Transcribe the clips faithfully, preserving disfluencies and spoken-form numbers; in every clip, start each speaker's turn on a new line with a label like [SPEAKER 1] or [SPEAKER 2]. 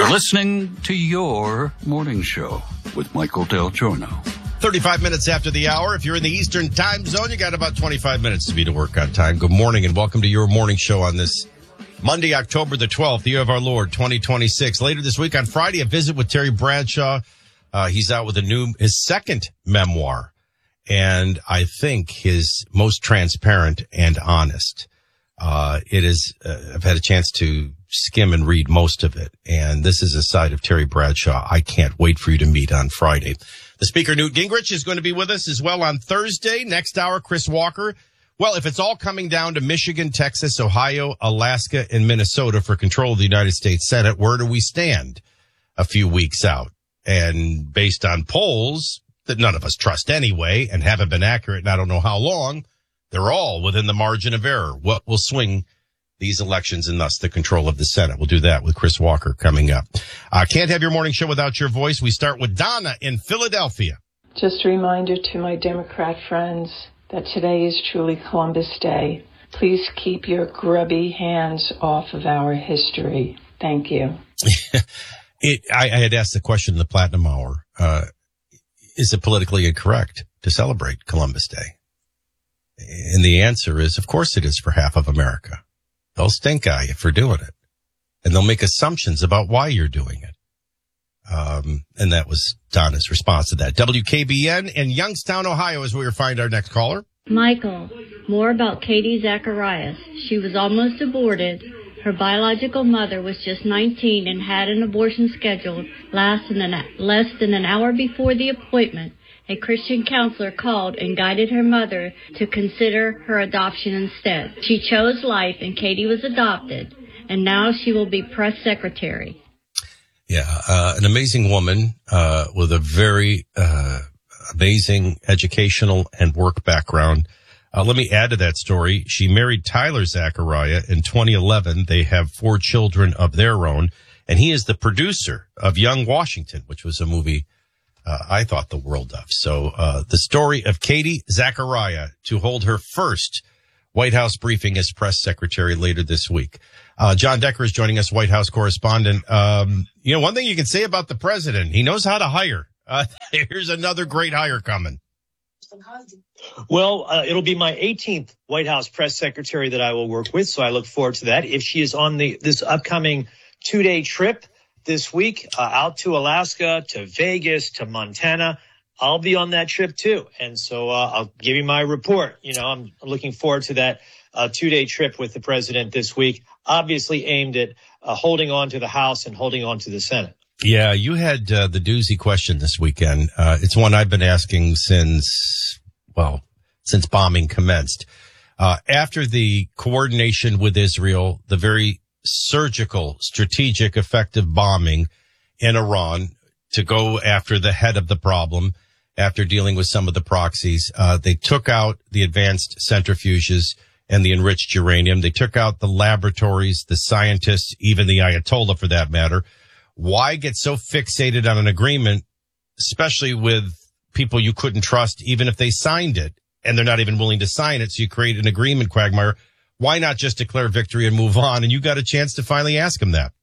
[SPEAKER 1] You're listening to Your Morning Show with Michael Del Giorno.
[SPEAKER 2] thirty-five minutes after the hour. If you're in the Eastern time zone, you got about twenty-five minutes to be to work on time. Good morning and welcome to Your Morning Show on this Monday, October the twelfth, the year of our Lord, twenty twenty-six. Later this week on Friday, a visit with Terry Bradshaw. Uh, he's out with a new, his second memoir. And I think his most transparent and honest. Uh, it is, uh, I've had a chance to skim and read most of it. And this is a side of Terry Bradshaw I can't wait for you to meet on Friday. The Speaker, Newt Gingrich, is going to be with us as well on Thursday. Next hour, Chris Walker. Well, if it's all coming down to Michigan, Texas, Ohio, Alaska, and Minnesota for control of the United States Senate, where do we stand a few weeks out? And based on polls that none of us trust anyway and haven't been accurate in I don't know how long, they're all within the margin of error. What will swing these elections and thus the control of the Senate? We'll do that with Chris Walker coming up. Uh, can't have your morning show without your voice. We start with Donna in Philadelphia.
[SPEAKER 3] Just a reminder to my Democrat friends that today is truly Columbus Day. Please keep your grubby hands off of our history. Thank you.
[SPEAKER 2] it, I, I had asked the question in the Platinum Hour, uh, is it politically incorrect to celebrate Columbus Day? And the answer is, of course it is for half of America. They'll stink eye you for doing it. And they'll make assumptions about why you're doing it. Um, and that was Donna's response to that. W K B N in Youngstown, Ohio is where we find our next caller.
[SPEAKER 4] Michael, more about Katie Zacharias. She was almost aborted. Her biological mother was just nineteen and had an abortion scheduled less than an, less than an hour before the appointment. A Christian counselor called and guided her mother to consider her adoption instead. She chose life and Katie was adopted, and now she will be press secretary.
[SPEAKER 2] Yeah, uh, an amazing woman uh, with a very uh, amazing educational and work background. Uh, let me add to that story. She married Tyler Zachariah in twenty eleven. They have four children of their own, and he is the producer of Young Washington, which was a movie uh, I thought the world of. So uh, the story of Katie Zachariah to hold her first White House briefing as press secretary later this week. Uh, John Decker is joining us, White House correspondent. Um, you know, one thing you can say about the president, he knows how to hire. Uh, here's another great hire coming.
[SPEAKER 5] Well, uh, it'll be my eighteenth White House press secretary that I will work with, so I look forward to that. If she is on the this upcoming two-day trip this week uh, out to Alaska, to Vegas, to Montana, I'll be on that trip too. And so uh, I'll give you my report. You know, I'm looking forward to that uh, two-day trip with the president this week, obviously aimed at uh, holding on to the House and holding on to the Senate.
[SPEAKER 2] Yeah, you had uh, the doozy question this weekend. Uh, it's one I've been asking since, well, since bombing commenced. Uh, after the coordination with Israel, the very surgical, strategic, effective bombing in Iran to go after the head of the problem, after dealing with some of the proxies, uh, they took out the advanced centrifuges and the enriched uranium. They took out the laboratories, the scientists, even the Ayatollah for that matter. Why get so fixated on an agreement, especially with people you couldn't trust, even if they signed it, and they're not even willing to sign it? So you create an agreement, Quagmire. Why not just declare victory and move on? And you got a chance to finally ask him that.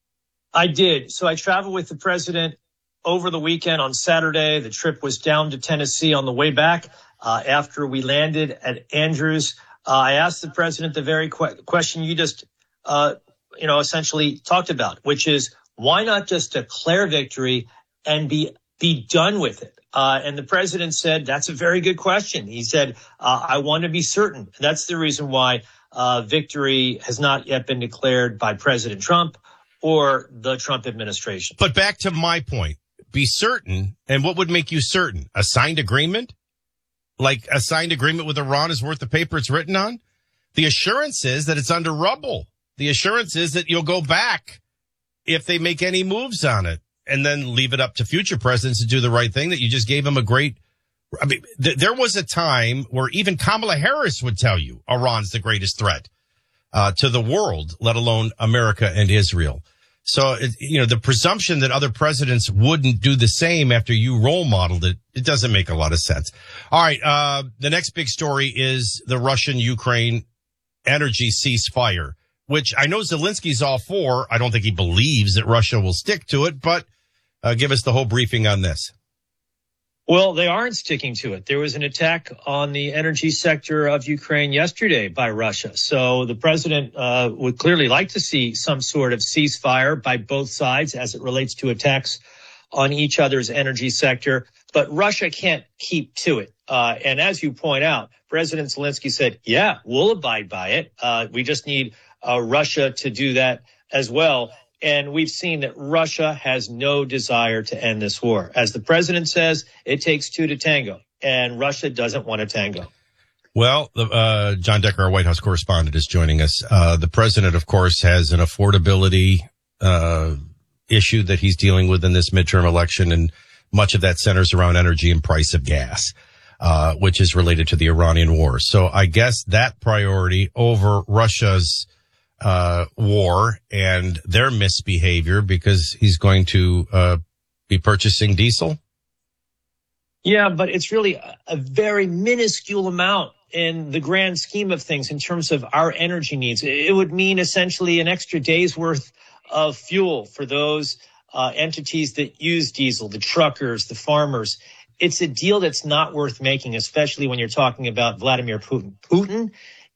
[SPEAKER 5] I did. So I traveled with the president over the weekend on Saturday. The trip was down to Tennessee on the way back. Uh, after we landed at Andrews, uh, I asked the president the very que- question you just, uh, you know, essentially talked about, which is, why not just declare victory and be be done with it? Uh, and the president said, that's a very good question. He said, uh, I want to be certain. That's the reason why uh, victory has not yet been declared by President Trump or the Trump administration.
[SPEAKER 2] But back to my point, be certain. And what would make you certain? A signed agreement? Like a signed agreement with Iran is worth the paper it's written on? The assurance is that it's under rubble. The assurance is that you'll go back if they make any moves on it, and then leave it up to future presidents to do the right thing, that you just gave them a great, I mean, th- there was a time where even Kamala Harris would tell you Iran's the greatest threat, uh, to the world, let alone America and Israel. So, it, you know, the presumption that other presidents wouldn't do the same after you role modeled it, it doesn't make a lot of sense. All right. Uh, the next big story is the Russian-Ukraine energy ceasefire. which I know Zelensky's all for. I don't think he believes that Russia will stick to it, but uh, give us the whole briefing on this.
[SPEAKER 5] Well, they aren't sticking to it. There was an attack on the energy sector of Ukraine yesterday by Russia. So the president uh, would clearly like to see some sort of ceasefire by both sides as it relates to attacks on each other's energy sector. But Russia can't keep to it. Uh, and as you point out, President Zelensky said, yeah, we'll abide by it. Uh, we just need uh, Russia to do that as well. And we've seen that Russia has no desire to end this war. As the president says, it takes two to tango, and Russia doesn't want to tango.
[SPEAKER 2] Well, uh, John Decker, our White House correspondent, is joining us. Uh, the president, of course, has an affordability uh, issue that he's dealing with in this midterm election, and much of that centers around energy and price of gas, uh, which is related to the Iranian war. So I guess that priority over Russia's uh, war and their misbehavior, because he's going to, uh, be purchasing diesel.
[SPEAKER 5] Yeah, but it's really a, a very minuscule amount in the grand scheme of things in terms of our energy needs. It would mean essentially an extra day's worth of fuel for those uh, entities that use diesel, the truckers, the farmers. It's a deal that's not worth making, especially when you're talking about Vladimir Putin. Putin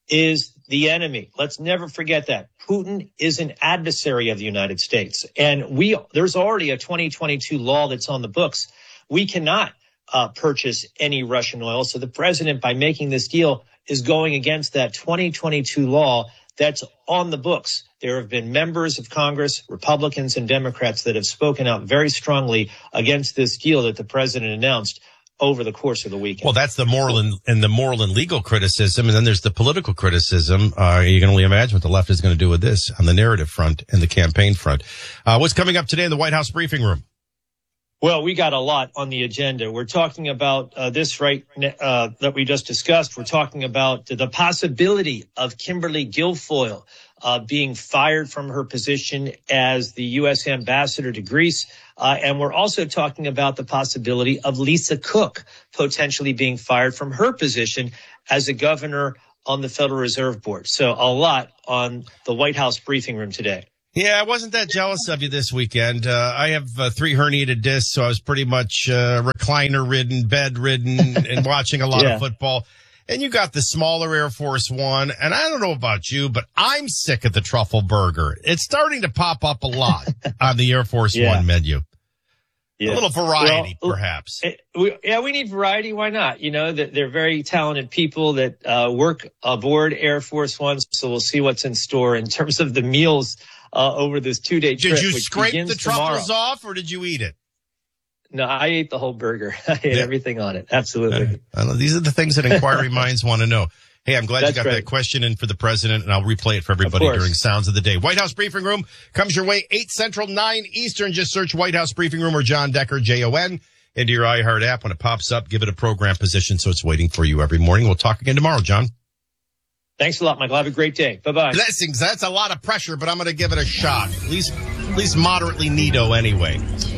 [SPEAKER 5] is the enemy. Let's never forget that. Putin is an adversary of the United States. And we there's already a twenty twenty-two law that's on the books. We cannot uh, purchase any Russian oil. So the president, by making this deal, is going against that twenty twenty-two law that's on the books. There have been members of Congress, Republicans and Democrats, that have spoken out very strongly against this deal that the president announced over the course of the weekend.
[SPEAKER 2] Well, that's the moral and, and the moral and legal criticism. And then there's the political criticism. Uh, you can only imagine what the left is going to do with this on the narrative front and the campaign front. Uh, what's coming up today in the White House briefing room?
[SPEAKER 5] Well, we got a lot on the agenda. We're talking about uh, this right uh, that we just discussed. We're talking about the possibility of Kimberly Guilfoyle uh, being fired from her position as the U S ambassador to Greece. Uh, and we're also talking about the possibility of Lisa Cook potentially being fired from her position as a governor on the Federal Reserve Board. So a lot on the White House briefing room today.
[SPEAKER 2] Yeah, I wasn't that jealous of you this weekend. Uh, I have uh, three herniated discs, so I was pretty much uh, recliner-ridden, bed-ridden, and watching a lot yeah. of football. And you got the smaller Air Force One, and I don't know about you, but I'm sick of the truffle burger. It's starting to pop up a lot on the Air Force yeah. One menu. Yeah. A little variety, well, perhaps.
[SPEAKER 5] It, we, yeah, we need variety. Why not? You know, that they're very talented people that uh, work aboard Air Force One, so we'll see what's in store in terms of the meals Uh, over this two-day trip.
[SPEAKER 2] Did you scrape the truffles tomorrow. off, or did you eat it?
[SPEAKER 5] No, I ate the whole burger. I ate yeah. everything on it. Absolutely.
[SPEAKER 2] I know, these are the things that inquiry minds want to know. Hey, I'm glad That's you got right. that question in for the president, and I'll replay it for everybody during Sounds of the Day. White House Briefing Room comes your way, eight Central, nine Eastern. Just search White House Briefing Room or John Decker, J O N, into your iHeart app. When it pops up, give it a program position so it's waiting for you every morning. We'll talk again tomorrow, John.
[SPEAKER 5] Thanks a lot, Michael. Have a great day. Bye-bye.
[SPEAKER 2] Blessings. That's a lot of pressure, but I'm going to give it a shot. At least, at least moderately neato anyway.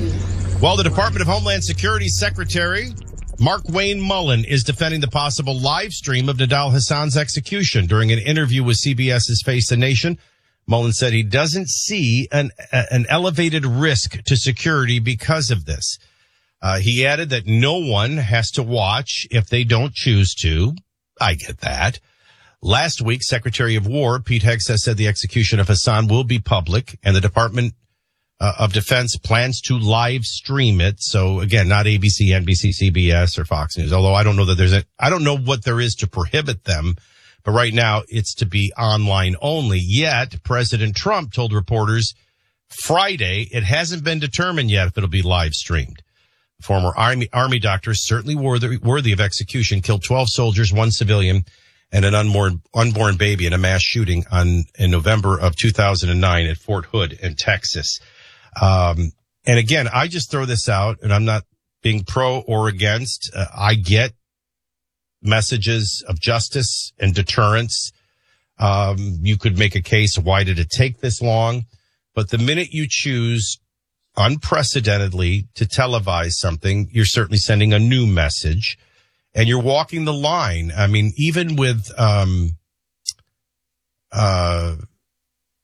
[SPEAKER 2] Well, the Department of Homeland Security Secretary Mark Wayne Mullen is defending the possible live stream of Nidal Hassan's execution. During an interview with CBS's Face the Nation, Mullen said he doesn't see an, an elevated risk to security because of this. Uh, he added that no one has to watch if they don't choose to. I get that. Last week, Secretary of War Pete Hegseth said the execution of Hassan will be public, and the Department uh, of Defense plans to live stream it. So again, not A B C, N B C, C B S, or Fox News. Although I don't know that there's a, I don't know what there is to prohibit them, but right now it's to be online only. Yet President Trump told reporters Friday it hasn't been determined yet if it'll be live streamed. Former army army doctor, certainly worthy, worthy of execution, killed twelve soldiers, one civilian, and an unborn, unborn baby in a mass shooting on, in November of two thousand nine at Fort Hood in Texas. Um, and again, I just throw this out, and I'm not being pro or against. Uh, I get messages of justice and deterrence. Um, you could make a case, why did it take this long? But the minute you choose unprecedentedly to televise something, you're certainly sending a new message. And you're walking the line. I mean, even with, um, uh,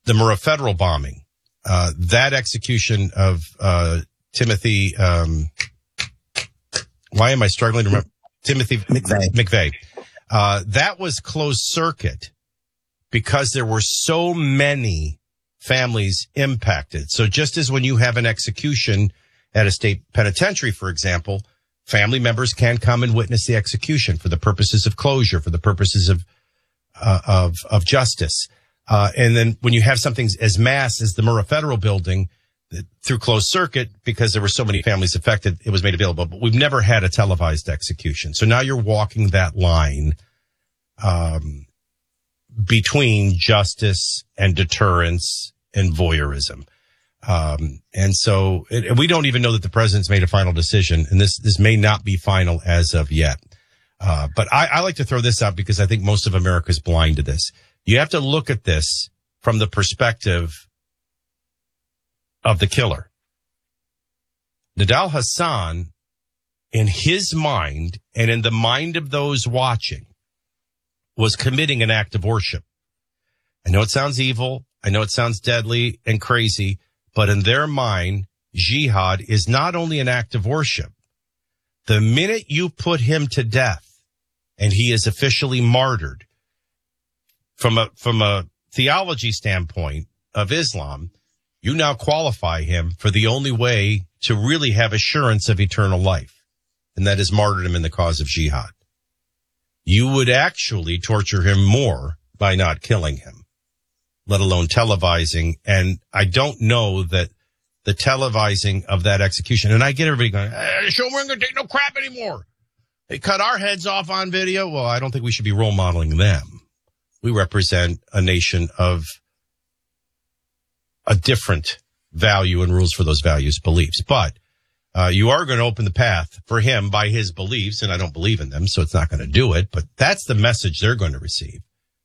[SPEAKER 2] the Murrah Federal bombing, uh, that execution of uh, Timothy, um, why am I struggling to remember? Timothy McVeigh. McVeigh. Uh, that was closed circuit because there were so many families impacted. So just as when you have an execution at a state penitentiary, for example, family members can come and witness the execution for the purposes of closure, for the purposes of uh, of of justice. Uh, and then when you have something as mass as the Murrah Federal building through closed circuit, because there were so many families affected, it was made available. But we've never had a televised execution. So now you're walking that line um, between justice and deterrence and voyeurism. Um, and so it, we don't even know that the president's made a final decision, and this, this may not be final as of yet. Uh, but I, I like to throw this out because I think most of America is blind to this. You have to look at this from the perspective of the killer. Nidal Hasan, in his mind and in the mind of those watching, was committing an act of worship. I know it sounds evil. I know it sounds deadly and crazy, but in their mind, jihad is not only an act of worship. The minute you put him to death and he is officially martyred, from a, from a theology standpoint of Islam, you now qualify him for the only way to really have assurance of eternal life, and that is martyrdom in the cause of jihad. You would actually torture him more by not killing him, let alone televising. And I don't know that the televising of that execution, and I get everybody going, eh, show we're going to take no crap anymore. They cut our heads off on video. Well, I don't think we should be role modeling them. We represent a nation of a different value and rules for those values, beliefs. But uh, you are going to open the path for him by his beliefs, and I don't believe in them, so it's not going to do it. But that's the message they're going to receive.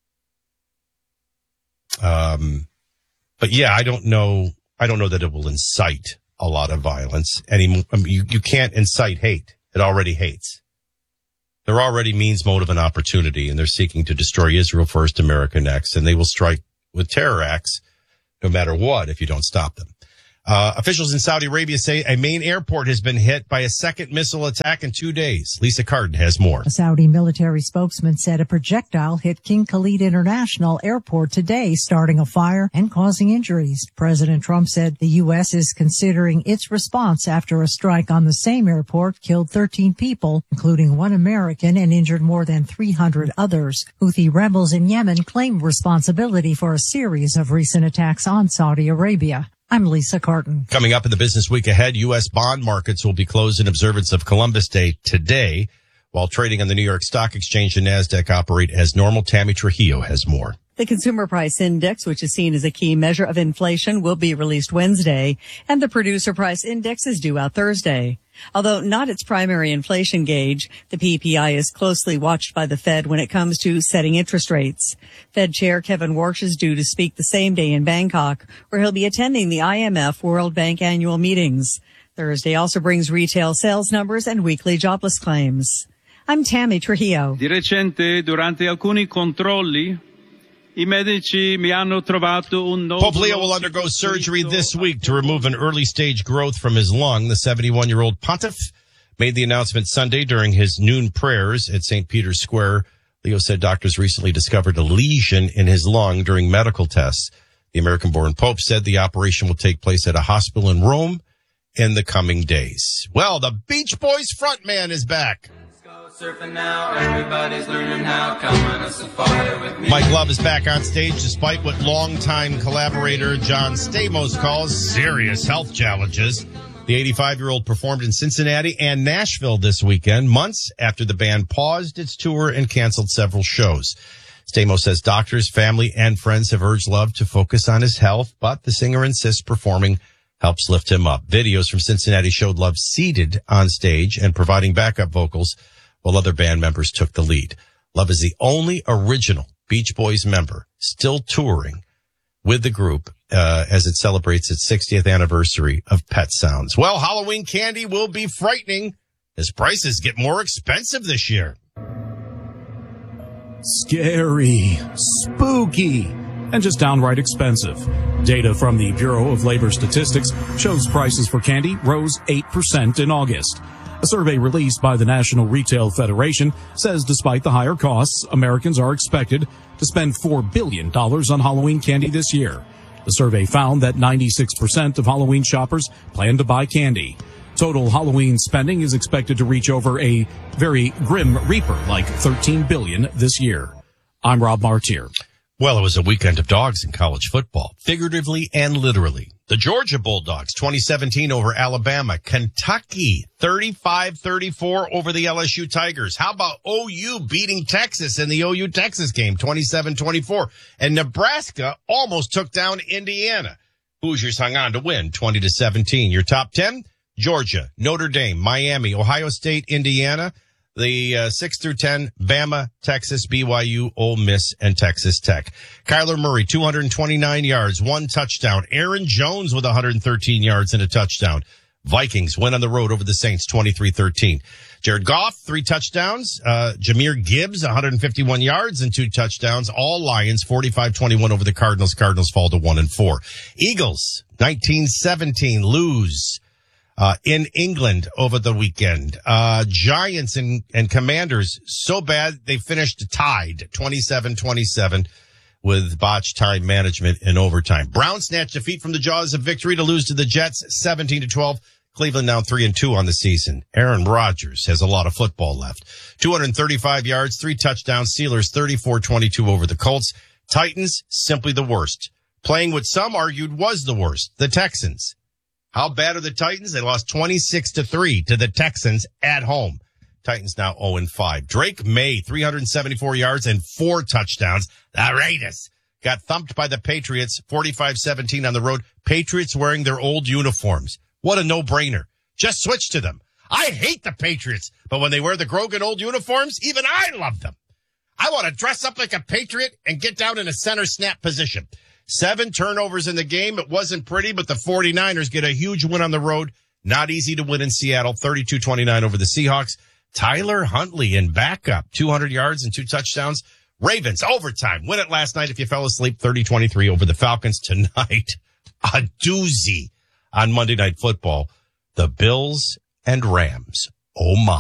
[SPEAKER 2] Um, but yeah, I don't know. I don't know that it will incite a lot of violence anymore. I mean, you, you can't incite hate. It already hates. They're already means, motive, and opportunity, and they're seeking to destroy Israel first, America next, and they will strike with terror acts no matter what if you don't stop them. Uh, officials in Saudi Arabia say a main airport has been hit by a second missile attack in two days. Lisa Carden has more.
[SPEAKER 6] A Saudi military spokesman said a projectile hit King Khalid International Airport today, starting a fire and causing injuries. President Trump said the U S is considering its response after a strike on the same airport killed thirteen people, including one American, and injured more than three hundred others. Houthi rebels in Yemen claim responsibility for a series of recent attacks on Saudi Arabia. I'm Lisa Carton.
[SPEAKER 2] Coming up in the business week ahead, U S bond markets will be closed in observance of Columbus Day today, while trading on the New York Stock Exchange and NASDAQ operate as normal. Tammy Trujillo has more.
[SPEAKER 7] The Consumer Price Index, which is seen as a key measure of inflation, will be released Wednesday, and the Producer Price Index is due out Thursday. Although not its primary inflation gauge, the P P I is closely watched by the Fed when it comes to setting interest rates. Fed Chair Kevin Warsh is due to speak the same day in Bangkok, where he'll be attending the I M F World Bank annual meetings. Thursday also brings retail sales numbers and weekly jobless claims. I'm Tammy Trujillo.
[SPEAKER 8] Di recente, durante alcuni controlli, I medici mi hanno trovato un
[SPEAKER 2] Pope Leo will undergo surgery this week to remove an early-stage growth from his lung. The seventy-one-year-old pontiff made the announcement Sunday during his noon prayers at Saint Peter's Square. Leo said doctors recently discovered a lesion in his lung during medical tests. The American-born Pope said the operation will take place at a hospital in Rome in the coming days. Well, the Beach Boys frontman is back.
[SPEAKER 9] Surfing now, everybody's learning how. Come on a safari with me.
[SPEAKER 2] Mike Love is back on stage despite what longtime collaborator John Stamos calls serious health challenges. The eighty-five-year-old performed in Cincinnati and Nashville this weekend, months after the band paused its tour and canceled several shows. Stamos says doctors, family, and friends have urged Love to focus on his health, but the singer insists performing helps lift him up. Videos from Cincinnati showed Love seated on stage and providing backup vocals, while other band members took the lead. Love is the only original Beach Boys member still touring with the group uh, as it celebrates its sixtieth anniversary of Pet Sounds. Well, Halloween candy will be frightening as prices get more expensive this year.
[SPEAKER 10] Scary, spooky, and just downright expensive. Data from the Bureau of Labor Statistics shows prices for candy rose eight percent in August. A survey released by the National Retail Federation says despite the higher costs, Americans are expected to spend four billion dollars on Halloween candy this year. The survey found that ninety-six percent of Halloween shoppers plan to buy candy. Total Halloween spending is expected to reach over a very grim reaper like thirteen billion dollars this year. I'm Rob Martier.
[SPEAKER 2] Well, it was a weekend of dogs in college football, figuratively and literally. The Georgia Bulldogs, twenty seventeen over Alabama. Kentucky, thirty-five thirty-four over the L S U Tigers. How about O U beating Texas in the O U-Texas game, twenty-seven twenty-four? And Nebraska almost took down Indiana. Hoosiers hung on to win, twenty to seventeen. Your top ten? Georgia, Notre Dame, Miami, Ohio State, Indiana. The uh, six through ten, Bama, Texas, B Y U, Ole Miss, and Texas Tech. Kyler Murray, two hundred twenty-nine yards, one touchdown. Aaron Jones with one hundred thirteen yards and a touchdown. Vikings win on the road over the Saints, twenty-three thirteen. Jared Goff, three touchdowns. Uh, Jahmyr Gibbs, one hundred fifty-one yards and two touchdowns. All Lions, forty-five twenty-one over the Cardinals. Cardinals fall to one and four. Eagles, nineteen seventeen, lose. Uh, in England over the weekend. Uh, Giants and, and Commanders so bad they finished tied twenty-seven twenty-seven with botched time management in overtime. Browns snatched defeat from the jaws of victory to lose to the Jets seventeen to twelve. Cleveland now three and two on the season. Aaron Rodgers has a lot of football left. two hundred thirty-five yards, three touchdowns. Steelers thirty-four twenty-two over the Colts. Titans simply the worst. Playing what some argued was the worst. The Texans. How bad are the Titans? They lost twenty-six to three to the Texans at home. Titans now oh and five. Drake May, three hundred seventy-four yards and four touchdowns. The Raiders got thumped by the Patriots, forty-five seventeen on the road. Patriots wearing their old uniforms. What a no-brainer. Just switch to them. I hate the Patriots, but when they wear the Grogan old uniforms, even I love them. I want to dress up like a Patriot and get down in a center snap position. Seven turnovers in the game. It wasn't pretty, but the 49ers get a huge win on the road. Not easy to win in Seattle, thirty-two twenty-nine over the Seahawks. Tyler Huntley in backup, two hundred yards and two touchdowns. Ravens, overtime. Win it last night if you fell asleep, thirty twenty-three over the Falcons. Tonight, a doozy on Monday Night Football. The Bills and Rams. Oh my.